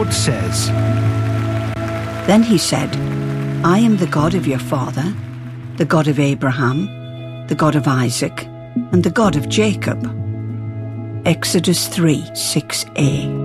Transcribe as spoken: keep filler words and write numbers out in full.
Lord says, Then he said, I am the God of your father, the God of Abraham, the God of Isaac, and the God of Jacob. Exodus three, six a.